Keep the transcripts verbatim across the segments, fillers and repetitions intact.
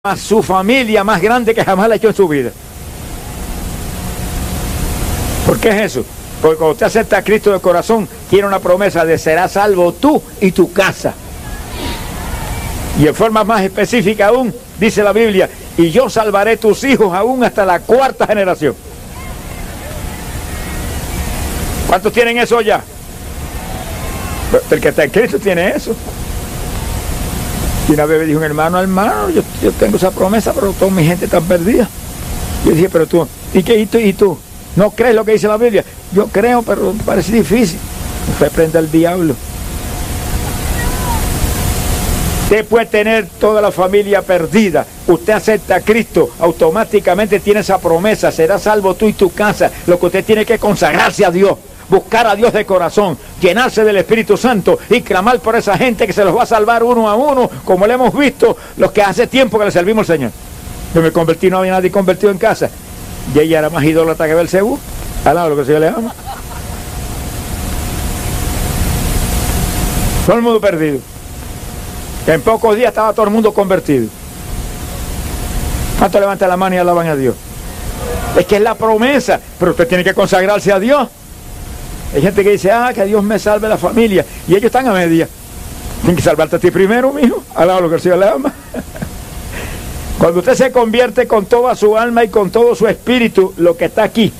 a su familia más grande que jamás la ha hecho en su vida. ¿Por qué es eso? Porque cuando usted acepta a Cristo de corazón, tiene una promesa de serás salvo tú y tu casa. Y en forma más específica aún, dice la Biblia, y yo salvaré tus hijos aún hasta la cuarta generación. ¿Cuántos tienen eso ya? El que está en Cristo tiene eso. Y una vez me dijo un hermano, hermano, yo, yo tengo esa promesa, pero toda mi gente está perdida. Yo dije, pero tú, ¿y qué? ¿Y tú? ¿Y tú? ¿No crees lo que dice la Biblia? Yo creo, pero parece difícil. Reprende al diablo. Usted puede tener toda la familia perdida. Usted acepta a Cristo, automáticamente tiene esa promesa. Serás salvo tú y tu casa. Lo que usted tiene que consagrarse a Dios. Buscar a Dios de corazón, llenarse del Espíritu Santo y clamar por esa gente que se los va a salvar uno a uno, como le hemos visto los que hace tiempo que le servimos al Señor. Yo me convertí, no había nadie convertido en casa. Y ella era más idólatra que Belcebú. Al lado de lo que el Señor le ama. Todo el mundo perdido. En pocos días estaba todo el mundo convertido. ¿Cuánto levanta la mano y alaban a Dios? Es que es la promesa, pero usted tiene que consagrarse a Dios. Hay gente que dice, ah, que Dios me salve la familia. Y ellos están a media. Tienen que salvarte a ti primero, mijo. Alaba lo que el Señor le ama. Cuando usted se convierte con toda su alma y con todo su espíritu, lo que está aquí.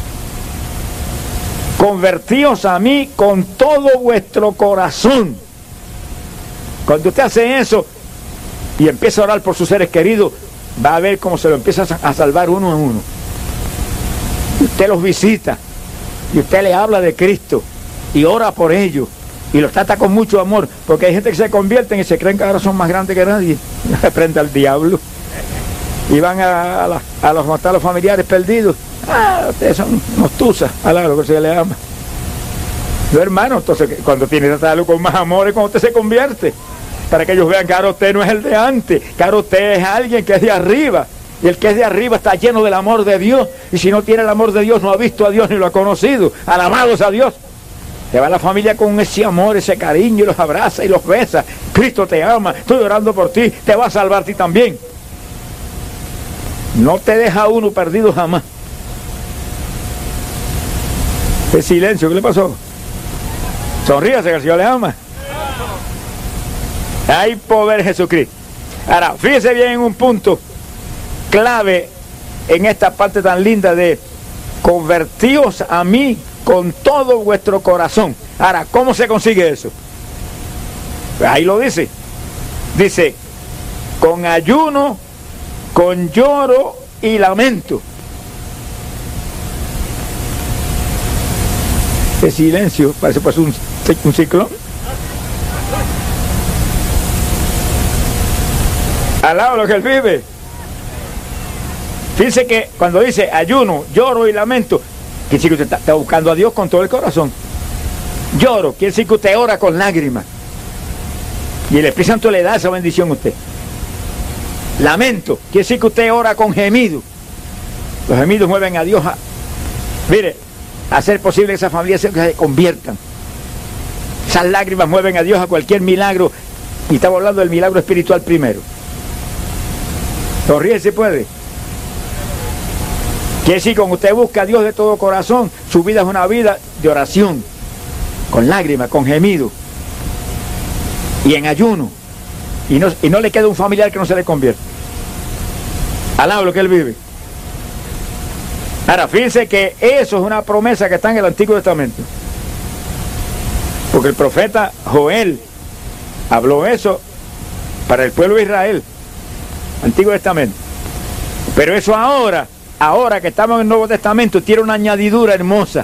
Convertíos a mí con todo vuestro corazón. Cuando usted hace eso y empieza a orar por sus seres queridos, va a ver cómo se lo empieza a salvar uno a uno. Y usted los visita. Y usted le habla de Cristo y ora por ellos y los trata con mucho amor, porque hay gente que se convierten y se creen que ahora son más grandes que nadie. Frente al diablo y van a, a, la, a los matar a los familiares perdidos. Ah, ustedes son unos tuzas, a lo que se le ama. No, hermano, entonces cuando tiene que tratarlo con más amor es cuando usted se convierte, para que ellos vean que ahora usted no es el de antes, que ahora usted es alguien que es de arriba. Y el que es de arriba está lleno del amor de Dios. Y si no tiene el amor de Dios, no ha visto a Dios ni lo ha conocido. Alabados a Dios. Te va la familia con ese amor, ese cariño, y los abraza y los besa. Cristo te ama, estoy orando por ti, te va a salvar a ti también. No te deja uno perdido jamás. Qué silencio, ¿qué le pasó? Sonríase que el Señor le ama. Hay poder en Jesucristo. Ahora, fíjese bien en un punto clave en esta parte tan linda de convertíos a mí con todo vuestro corazón. Ahora, ¿cómo se consigue eso? Ahí lo dice. Dice, con ayuno, con lloro y lamento. Qué silencio, parece pues un, un ciclón. Al lado de lo que él vive. Fíjense que cuando dice ayuno, lloro y lamento, quiere decir que usted está, está buscando a Dios con todo el corazón. Lloro, quiere decir que usted ora con lágrimas. Y el Espíritu Santo le da esa bendición a usted. Lamento, quiere decir que usted ora con gemido. Los gemidos mueven a Dios a, mire, a hacer posible que esa familia se, se conviertan. Esas lágrimas mueven a Dios a cualquier milagro. Y estamos hablando del milagro espiritual primero. Sonríe si puede. Quiere decir, cuando usted busca a Dios de todo corazón, su vida es una vida de oración, con lágrimas, con gemido, y en ayuno, y no, y no le queda un familiar que no se le convierta. Alaba lo que él vive. Ahora, fíjense que eso es una promesa que está en el Antiguo Testamento. Porque el profeta Joel habló eso para el pueblo de Israel, Antiguo Testamento. Pero eso ahora... Ahora que estamos en el Nuevo Testamento, tiene una añadidura hermosa.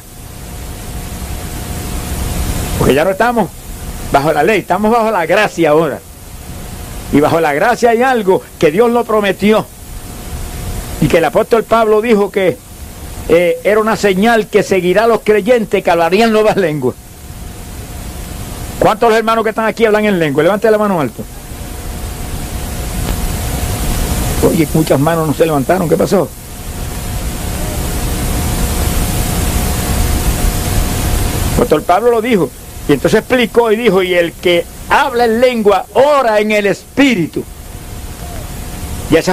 Porque ya no estamos bajo la ley, estamos bajo la gracia ahora. Y bajo la gracia hay algo que Dios lo prometió. Y que el apóstol Pablo dijo que eh, era una señal que seguirá a los creyentes que hablarían nuevas lenguas. ¿Cuántos hermanos que están aquí hablan en lengua? Levante la mano alto. Oye, muchas manos no se levantaron, ¿qué pasó? El apóstol Pablo lo dijo, y entonces explicó y dijo, y el que habla en lengua ora en el Espíritu.